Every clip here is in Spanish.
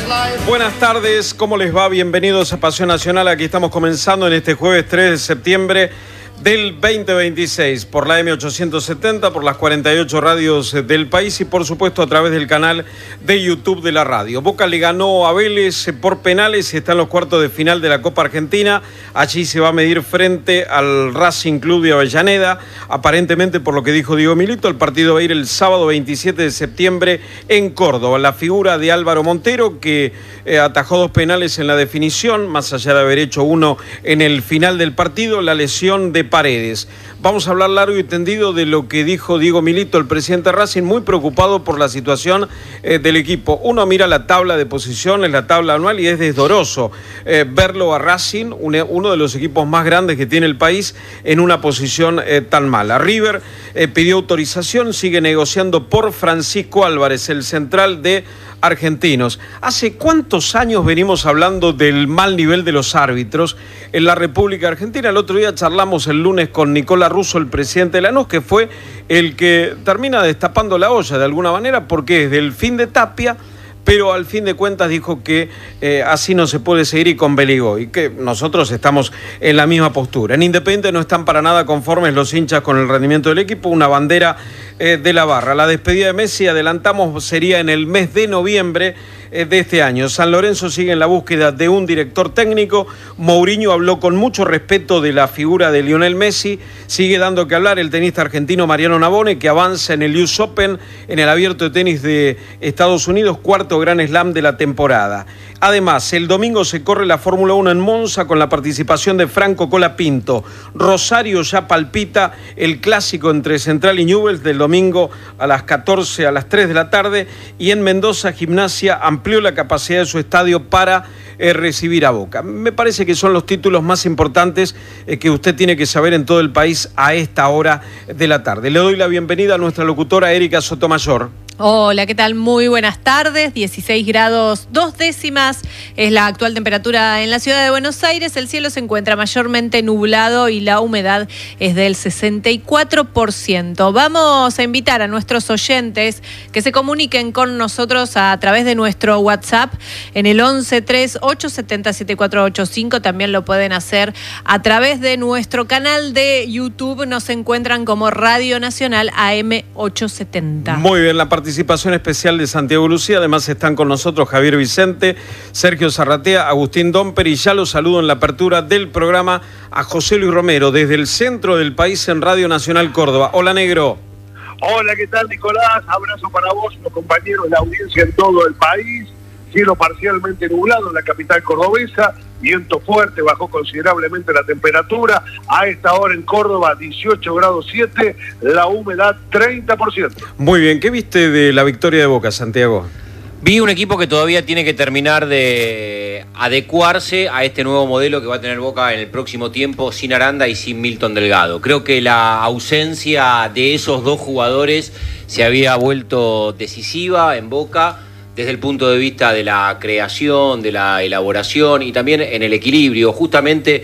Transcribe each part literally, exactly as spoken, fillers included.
Buenas tardes, ¿cómo les va? Bienvenidos a Pasión Nacional. Aquí estamos comenzando en este jueves tres de septiembre del veinte veintiséis por la M ochocientos setenta, por las cuarenta y ocho radios del país y por supuesto a través del canal de YouTube de la radio. Boca le ganó a Vélez por penales y está en los cuartos de final de la Copa Argentina. Allí se va a medir frente al Racing Club de Avellaneda. Aparentemente, por lo que dijo Diego Milito, el partido va a ir el sábado veintisiete de septiembre en Córdoba. La figura de Álvaro Montero, que eh, atajó dos penales en la definición, más allá de haber hecho uno en el final del partido, la lesión de Paredes. Vamos a hablar largo y tendido de lo que dijo Diego Milito, el presidente de Racing, muy preocupado por la situación eh, del equipo. Uno mira la tabla de posiciones, la tabla anual, y es desdoroso eh, verlo a Racing, un, uno de los equipos más grandes que tiene el país, en una posición eh, tan mala. River eh, pidió autorización, sigue negociando por Francisco Álvarez, el central de Argentinos. ¿Hace cuántos años venimos hablando del mal nivel de los árbitros en la República Argentina? El otro día charlamos el lunes con Nicolás Russo, el presidente de Lanús, que fue el que termina destapando la olla de alguna manera, porque es del fin de Tapia, pero al fin de cuentas dijo que eh, así no se puede seguir y con Beligó, y que nosotros estamos en la misma postura. En Independiente no están para nada conformes los hinchas con el rendimiento del equipo, una bandera eh, de la barra. La despedida de Messi, adelantamos, sería en el mes de noviembre eh, de este año. San Lorenzo sigue en la búsqueda de un director técnico. Mourinho habló con mucho respeto de la figura de Lionel Messi. Sigue dando que hablar el tenista argentino Mariano Navone, que avanza en el U S Open, en el Abierto de Tenis de Estados Unidos, cuarto Gran Slam de la temporada. Además, el domingo se corre la Fórmula uno en Monza con la participación de Franco Colapinto. Rosario ya palpita el clásico entre Central y Newell's del domingo a las catorce, a las tres de la tarde, y en Mendoza Gimnasia amplió la capacidad de su estadio para eh, recibir a Boca. Me parece que son los títulos más importantes eh, que usted tiene que saber en todo el país a esta hora de la tarde. Le doy la bienvenida a nuestra locutora Erika Sotomayor. Hola, ¿qué tal? Muy buenas tardes. dieciséis grados dos décimas es la actual temperatura en la ciudad de Buenos Aires. El cielo se encuentra mayormente nublado y la humedad es del sesenta y cuatro por ciento. Vamos a invitar a nuestros oyentes que se comuniquen con nosotros a través de nuestro WhatsApp en el once tres ocho siete siete cuatro ocho cinco. También lo pueden hacer a través de nuestro canal de YouTube. Nos encuentran como Radio Nacional A M ochocientos setenta. Muy bien, la parte participación especial de Santiago Lucía. Además están con nosotros Javier Vicente, Sergio Zarratea, Agustín Domper, y ya los saludo en la apertura del programa a José Luis Romero desde el centro del país en Radio Nacional Córdoba. Hola, negro. Hola, ¿qué tal, Nicolás? Abrazo para vos, los compañeros, la audiencia en todo el país. Cielo parcialmente nublado en la capital cordobesa, viento fuerte, bajó considerablemente la temperatura. A esta hora en Córdoba dieciocho grados siete, la humedad treinta por ciento. Muy bien, ¿qué viste de la victoria de Boca, Santiago? Vi un equipo que todavía tiene que terminar de adecuarse a este nuevo modelo que va a tener Boca en el próximo tiempo, sin Aranda y sin Milton Delgado. Creo que la ausencia de esos dos jugadores se había vuelto decisiva en Boca, desde el punto de vista de la creación, de la elaboración y también en el equilibrio, justamente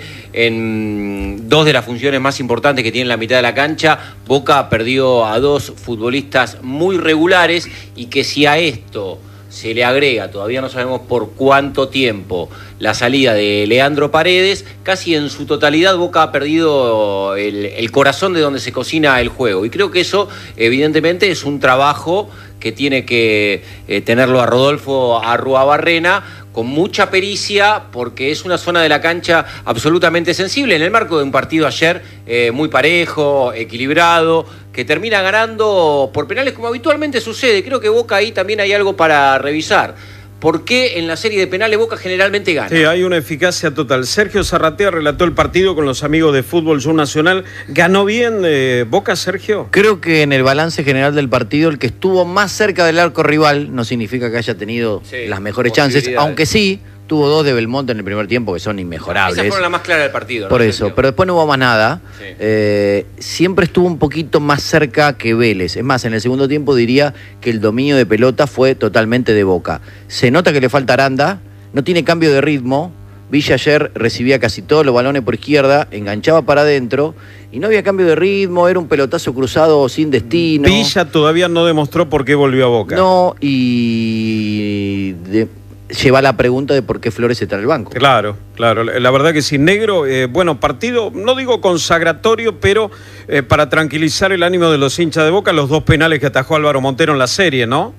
en dos de las funciones más importantes que tiene la mitad de la cancha. Boca perdió a dos futbolistas muy regulares, y que si a esto se le agrega, todavía no sabemos por cuánto tiempo, la salida de Leandro Paredes, casi en su totalidad Boca ha perdido el, el corazón de donde se cocina el juego. Y creo que eso evidentemente es un trabajo que tiene que eh, tenerlo a Rodolfo Arruabarrena con mucha pericia, porque es una zona de la cancha absolutamente sensible en el marco de un partido ayer eh, muy parejo, equilibrado, que termina ganando por penales como habitualmente sucede. Creo que Boca ahí también hay algo para revisar. ¿Por qué en la serie de penales Boca generalmente gana? Sí, hay una eficacia total. Sergio Zarratea relató el partido con los amigos de Fútbol Show Nacional. ¿Ganó bien eh, Boca, Sergio? Creo que en el balance general del partido, el que estuvo más cerca del arco rival, no significa que haya tenido sí, las mejores chances, aunque sí tuvo dos de Belmonte en el primer tiempo que son inmejorables. Esas fueron las más claras del partido, ¿no? Por eso, Sergio? Pero después no hubo más nada. Sí. Eh, siempre estuvo un poquito más cerca que Vélez. Es más, en el segundo tiempo diría que el dominio de pelota fue totalmente de Boca. Se nota que le falta Aranda, no tiene cambio de ritmo. Villa ayer recibía casi todos los balones por izquierda, enganchaba para adentro y no había cambio de ritmo, era un pelotazo cruzado sin destino. Villa todavía no demostró por qué volvió a Boca. No, y de, lleva la pregunta de por qué Flores está en el banco. Claro, claro. La verdad que sí. Negro, eh, bueno, partido, no digo consagratorio, pero eh, para tranquilizar el ánimo de los hinchas de Boca, los dos penales que atajó Álvaro Montero en la serie, ¿no?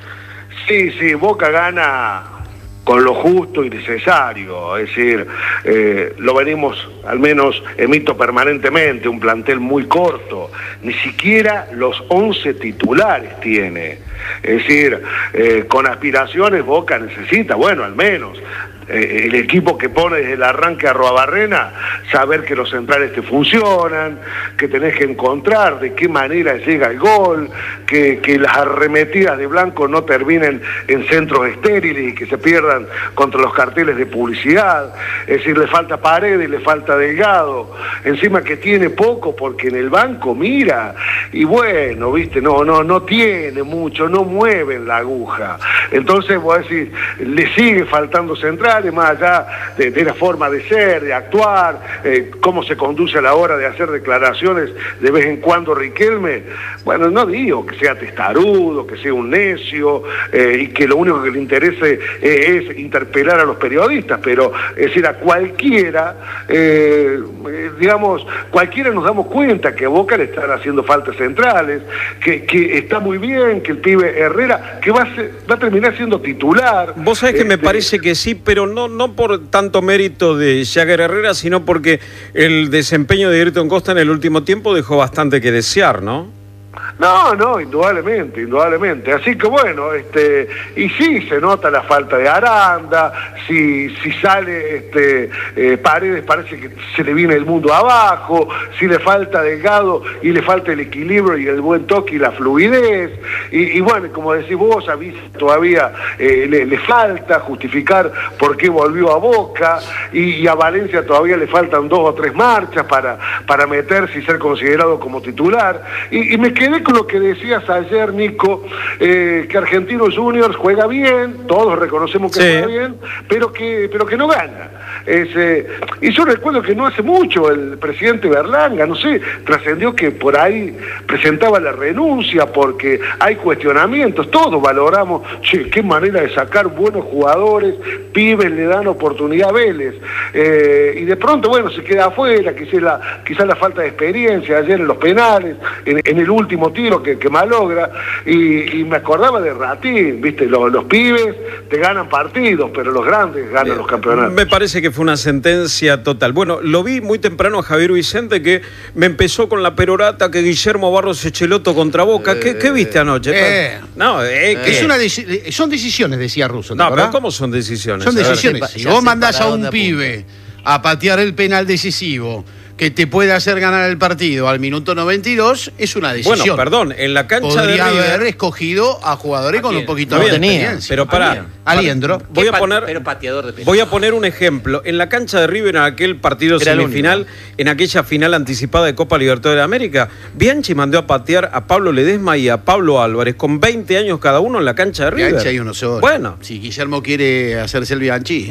Sí, sí, Boca gana con lo justo y necesario, es decir, eh, lo venimos, al menos emito permanentemente, un plantel muy corto, ni siquiera los once titulares tiene, es decir, eh, con aspiraciones Boca necesita, bueno, al menos, eh, el equipo que pone desde el arranque a Arruabarrena, saber que los centrales te funcionan, que tenés que encontrar de qué manera llega el gol, que, que las arremetidas de Blanco no terminen en centros estériles y que se pierdan contra los carteles de publicidad, es decir, le falta Paredes, le falta Delgado, encima que tiene poco porque en el banco mira, y bueno, viste, no, no, no tiene mucho, no mueven la aguja, entonces vos decís, le sigue faltando centrales, más allá de, de la forma de ser, de actuar, eh, cómo se conduce a la hora de hacer declaraciones de vez en cuando Riquelme, bueno, no digo que sea testarudo, que sea un necio, eh, y que lo único que le interese eh, es interpelar a los periodistas, pero es decir, a cualquiera, eh, digamos, cualquiera nos damos cuenta que a Boca le están haciendo faltas centrales, que, que está muy bien, que el pibe Herrera, que va a, ser, va a terminar siendo titular. Vos sabés que este, me parece que sí, pero no, no por tanto mérito de Jagger Herrera, sino porque el desempeño de Ayrton Costa en el último tiempo dejó bastante que desear, ¿no? No, no, indudablemente, indudablemente. Así que bueno, este, y sí se nota la falta de Aranda, si, si sale este, eh, Paredes parece que se le viene el mundo abajo, si le falta Delgado y le falta el equilibrio y el buen toque y la fluidez, y, y bueno, como decís vos, a mí todavía eh, le, le falta justificar por qué volvió a Boca, y, y a Valencia todavía le faltan dos o tres marchas para, para meterse y ser considerado como titular, y, y me quedé con lo que decías ayer, Nico, eh, que Argentinos Juniors juega bien, todos reconocemos que sí. juega bien, pero que, pero que no gana. Es, eh, y yo recuerdo que no hace mucho el presidente Berlanga, no sé, trascendió que por ahí presentaba la renuncia porque hay cuestionamientos, todos valoramos, che, qué manera de sacar buenos jugadores, pibes le dan oportunidad a Vélez, eh, y de pronto, bueno, se queda afuera, quizás la, quizás la falta de experiencia ayer en los penales, en, en el último tiro que, que malogra, y, y me acordaba de Ratín, viste, los, los pibes te ganan partidos, pero los grandes ganan eh, los campeonatos. Me parece que fue una sentencia total. Bueno, lo vi muy temprano a Javier Vicente, que me empezó con la perorata que Guillermo Barros Echeloto contra Boca. Eh, ¿Qué, ¿Qué viste anoche? Eh, no, eh, es una deci- son decisiones, decía Russo. No, pero ¿cómo son decisiones? Son decisiones. Ver, si vos mandás a un pibe a patear el penal decisivo que te puede hacer ganar el partido al minuto noventa y dos, es una decisión. Bueno, perdón, en la cancha podría de River haber escogido a jugadores con un poquito no de tenía, experiencia. pero pará. Aliendro. Voy a poner, pero pateador de penal. voy a poner un ejemplo. En la cancha de River, en aquel partido Era semifinal, en aquella final anticipada de Copa Libertadores de América, Bianchi mandó a patear a Pablo Ledesma y a Pablo Álvarez, con veinte años cada uno en la cancha de River. Bianchi hay uno solo. Bueno. Si Guillermo quiere hacerse el Bianchi,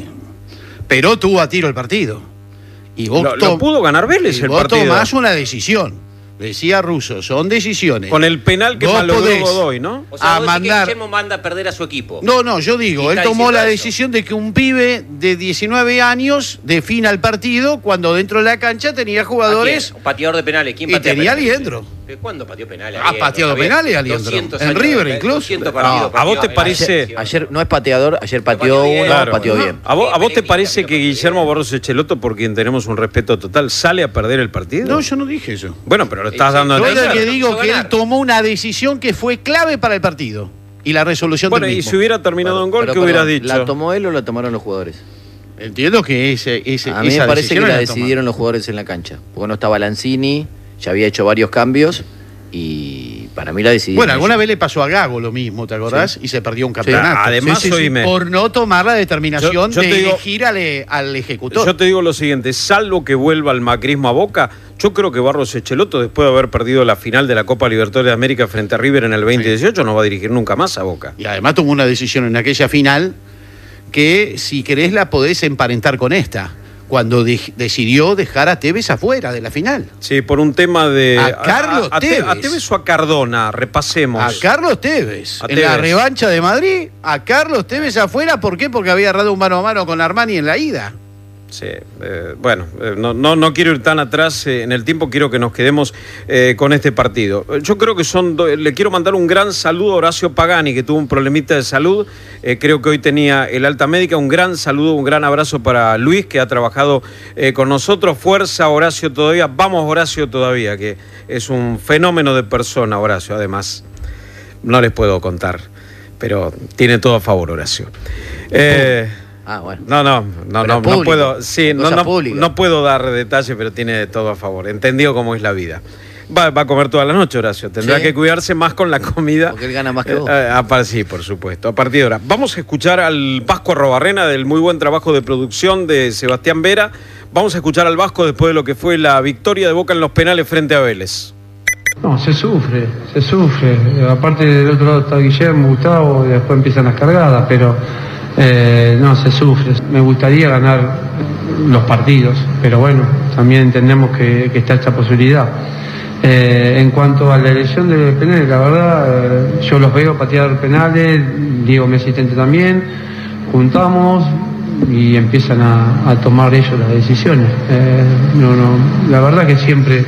pero tuvo a tiro el partido. Y vos lo, lo pudo ganar Vélez el vos partido. Vos tomás una decisión. Decía Russo, son decisiones. Con el penal que malogró Godoy, ¿no? O sea, a vos mandar... decís que Guillermo manda a perder a su equipo. No, no, yo digo, él tomó la decisión de que un pibe de diecinueve años defina el partido cuando dentro de la cancha tenía jugadores... Un pateador de penales. ¿Quién y patea tenía penales? Aliendro. ¿Cuándo pateó penales? ¿Ha pateado penales, Aliendro? En River incluso. No, ¿a vos te parece...? Ayer, ayer no es pateador, ayer pateó uno, claro. pateó bien. ¿A vos, ¿A vos te parece que Guillermo Barros Echeloto, por quien tenemos un respeto total, sale a perder el partido? No, yo no dije eso. Bueno, pero lo estás Sí, dando a Yo entender. lo que digo que él tomó una decisión que fue clave para el partido y la resolución Bueno, del y mismo. si hubiera terminado en gol, Pero, ¿qué hubieras perdón, dicho? ¿la tomó él o la tomaron los jugadores? Entiendo que ese, ese A mí esa me parece que decisión la la tomaron. decidieron los jugadores en la cancha. Porque no estaba Lanzini, ya había hecho varios cambios y para mí la decidieron. Bueno, alguna ellos. vez le pasó a Gago lo mismo, ¿te acordás? Sí. Y se perdió un campeonato. Además, Sí, sí, sí, oíme. por no tomar la determinación Yo- yo de te digo- elegir al, al ejecutor. Yo te digo lo siguiente, salvo que vuelva el macrismo a Boca, yo creo que Barros Echeloto, después de haber perdido la final de la Copa Libertadores de América frente a River en el veinte dieciocho, no va a dirigir nunca más a Boca. Y además tomó una decisión en aquella final que, si querés, la podés emparentar con esta. cuando de, decidió dejar a Tevez afuera de la final. Sí, por un tema de... A Carlos a, a, Tevez. ¿A Tevez o a Cardona? Repasemos. A Carlos Tevez. A en Tevez. la revancha de Madrid, a Carlos Tevez afuera. ¿Por qué? Porque había agarrado un mano a mano con Armani en la ida. Sí, eh, bueno, eh, no, no, no quiero ir tan atrás eh, en el tiempo, quiero que nos quedemos eh, con este partido. Yo creo que son, do, le quiero mandar un gran saludo a Horacio Pagani, que tuvo un problemita de salud, eh, creo que hoy tenía el alta médica, un gran saludo, un gran abrazo para Luis, que ha trabajado eh, con nosotros. Fuerza, Horacio, todavía, vamos Horacio todavía, que es un fenómeno de persona, Horacio, además, no les puedo contar, pero tiene todo a favor, Horacio. Eh... Ah, bueno. No, no, no, no, no puedo, sí, no, no, no puedo dar detalles, pero tiene todo a favor. Entendido cómo es la vida. Va, va a comer toda la noche, Horacio. Tendrá ¿Sí? que cuidarse más con la comida. Porque él gana más que vos. Eh, eh, sí, por supuesto. A partir de ahora. Vamos a escuchar al Vasco Arrobarrena del muy buen trabajo de producción de Sebastián Vera. Vamos a escuchar al Vasco después de lo que fue la victoria de Boca en los penales frente a Vélez. No, se sufre, se sufre. Aparte del otro lado está Guillermo, Gustavo, y después empiezan las cargadas, pero... Eh, no, se sufre. Me gustaría ganar los partidos, pero bueno, también entendemos que, que está esta posibilidad. Eh, en cuanto a la elección de penales, la verdad, eh, yo los veo patear penales, Diego, mi asistente también, juntamos y empiezan a, a tomar ellos las decisiones. Eh, no, no, la verdad que siempre,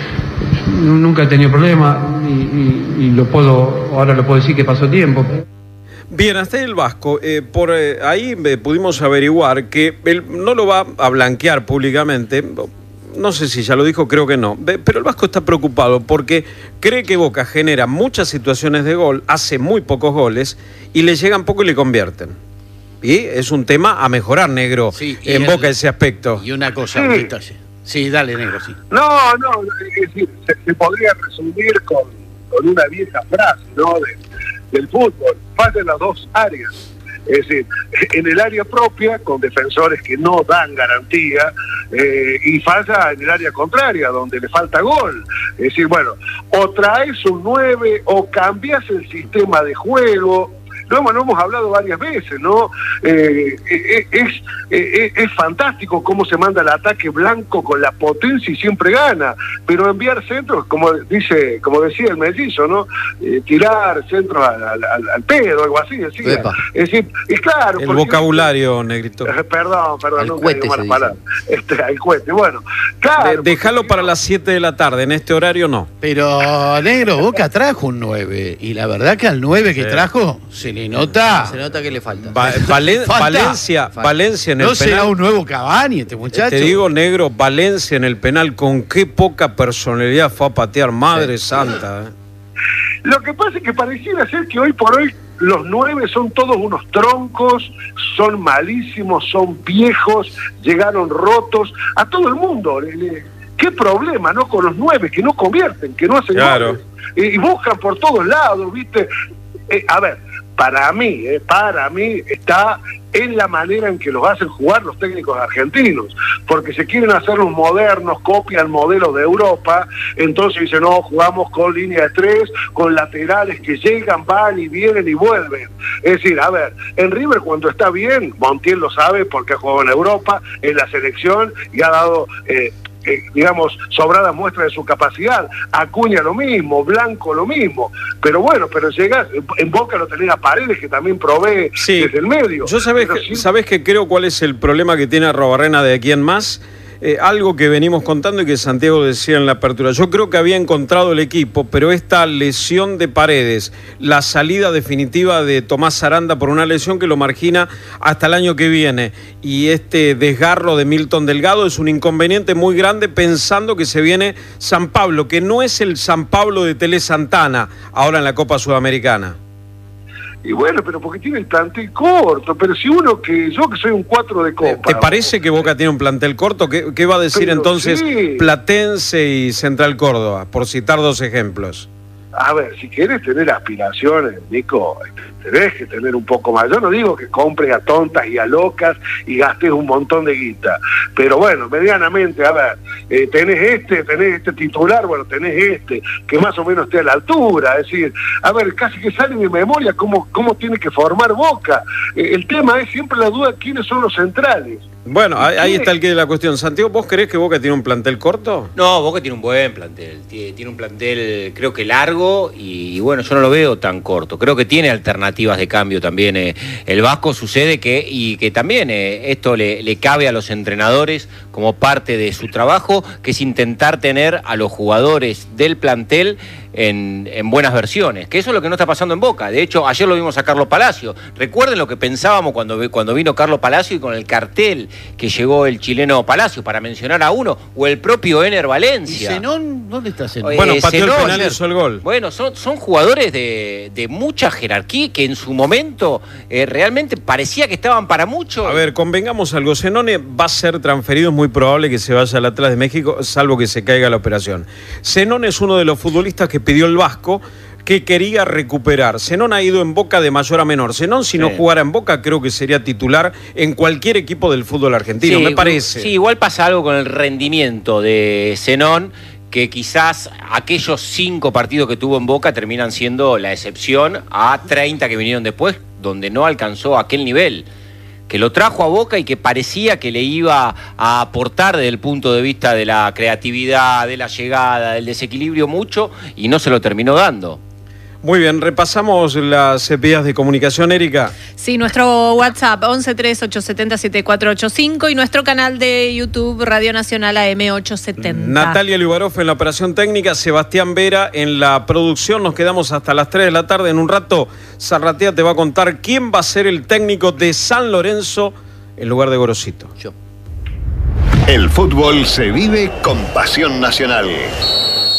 nunca he tenido problema y, y, y lo puedo, ahora lo puedo decir que pasó tiempo. Bien, hasta ahí el Vasco. Eh, por eh, ahí eh, pudimos averiguar que él no lo va a blanquear públicamente. No sé si ya lo dijo, creo que no. Pero el Vasco está preocupado porque cree que Boca genera muchas situaciones de gol, hace muy pocos goles y le llegan poco y le convierten. Y es un tema a mejorar, Negro, sí, en el, Boca ese aspecto. Y una cosa, sí. un detalle. Sí, dale, Negro, sí. No, no, es decir, se, se podría resumir con, con una vieja frase, ¿no? De, del fútbol, fallan las dos áreas, es decir, en el área propia con defensores que no dan garantía eh, y falla en el área contraria donde le falta gol, es decir, bueno, o traes un nueve o cambias el sistema de juego. Lo hemos, lo hemos hablado varias veces, ¿no? Eh, eh, es, eh, es fantástico cómo se manda el ataque blanco con la potencia y siempre gana, pero enviar centros, como dice, como decía el mellizo, ¿no? Eh, tirar centros al, al, al pedo, algo así, decía. Es decir, es claro. El vocabulario, Negrito. Eh, perdón, perdón, al no cohete malas palabras. Este, al cohete, bueno. Claro. De, déjalo para las siete de la tarde, en este horario no. Pero, Negro, Boca trajo un nueve, y la verdad que al nueve que sí. trajo, se le nota. Se nota que le falta. Va, Valen, falta. Valencia, falta. Valencia en el no penal. No será un nuevo Cavani este muchacho. Te digo, Negro, Valencia en el penal, con qué poca personalidad fue a patear, Madre sí. Santa. ¿eh? Lo que pasa es que pareciera ser que hoy por hoy los nueve son todos unos troncos, son malísimos, son viejos, llegaron rotos, a todo el mundo. Le, le, qué problema, ¿no? Con los nueve, que no convierten, que no hacen claro. goles, y, y buscan por todos lados, ¿viste? Eh, a ver, para mí, eh, para mí está en la manera en que los hacen jugar los técnicos argentinos, porque se quieren hacer los modernos, copian modelos de Europa, entonces dicen, no, jugamos con línea de tres, con laterales que llegan, van y vienen y vuelven. Es decir, a ver, en River cuando está bien, Montiel lo sabe porque ha jugado en Europa, en la selección, y ha dado... Eh, Eh, digamos, sobrada muestra de su capacidad. Acuña lo mismo, Blanco lo mismo, pero bueno, pero llega, en Boca lo tenés a Paredes, que también provee sí. desde el medio. Yo sabés que, sí... sabés que creo cuál es el problema que tiene Arrobarrena de aquí en más. Eh, algo que venimos contando y que Santiago decía en la apertura. Yo creo que había encontrado el equipo, pero esta lesión de Paredes, la salida definitiva de Tomás Aranda por una lesión que lo margina hasta el año que viene, y este desgarro de Milton Delgado es un inconveniente muy grande pensando que se viene San Pablo, que no es el San Pablo de Tele Santana ahora en la Copa Sudamericana. Y bueno, pero porque tiene el plantel corto, pero si uno que, yo que soy un cuatro de Copa... ¿Te parece que Boca tiene un plantel corto? ¿Qué, qué va a decir pero entonces sí. Platense y Central Córdoba, por citar dos ejemplos? A ver, si quieres tener aspiraciones, Nico, tenés que tener un poco más. Yo no digo que compres a tontas y a locas y gastes un montón de guita, pero bueno, medianamente, a ver, eh, tenés este, tenés este titular, bueno, tenés este, que más o menos esté a la altura, es decir, a ver, casi que sale de mi memoria cómo, cómo tiene que formar Boca. Eh, el tema es siempre la duda, ¿quiénes son los centrales? Bueno, ahí, ahí está el que de la cuestión. Santiago, ¿vos creés que Boca tiene un plantel corto? No, Boca tiene un buen plantel. Tiene, tiene un plantel, creo que largo, y, y bueno, yo no lo veo tan corto. Creo que tiene alternativas de cambio también. Eh. El Vasco sucede que, y que también eh, esto le, le cabe a los entrenadores como parte de su trabajo, que es intentar tener a los jugadores del plantel En, en buenas versiones, que eso es lo que no está pasando en Boca. De hecho, ayer lo vimos a Carlos Palacio. Recuerden lo que pensábamos cuando, cuando vino Carlos Palacio y con el cartel que llegó el chileno Palacio, para mencionar a uno, o el propio Ener Valencia. ¿Y Zenón? ¿Dónde está Zenón? Eh, Bueno, pateó Zenón, el penal y hizo el gol. Bueno, son, son jugadores de, de mucha jerarquía que en su momento eh, realmente parecía que estaban para mucho. A ver, convengamos algo. Zenone va a ser transferido, es muy probable que se vaya al Atlas de México, salvo que se caiga la operación. Zenone es uno de los futbolistas que pidió el Vasco, que quería recuperar. Zenón ha ido en Boca de mayor a menor. Zenón, si sí. no jugara en Boca, creo que sería titular en cualquier equipo del fútbol argentino, sí, me parece. Sí, igual pasa algo con el rendimiento de Zenón, que quizás aquellos cinco partidos que tuvo en Boca terminan siendo la excepción a treinta que vinieron después, donde no alcanzó aquel nivel, que lo trajo a Boca y que parecía que le iba a aportar desde el punto de vista de la creatividad, de la llegada, del desequilibrio mucho, y no se lo terminó dando. Muy bien, repasamos las vías de comunicación, Erika. Sí, nuestro WhatsApp once tres ocho siete cero siete cuatro ocho cinco y nuestro canal de YouTube Radio Nacional A M ochocientos setenta. Natalia Liubarov en la operación técnica, Sebastián Vera en la producción. Nos quedamos hasta las tres de la tarde. En un rato, Zarratea te va a contar quién va a ser el técnico de San Lorenzo en lugar de Gorosito. Yo. El fútbol se vive con pasión nacional.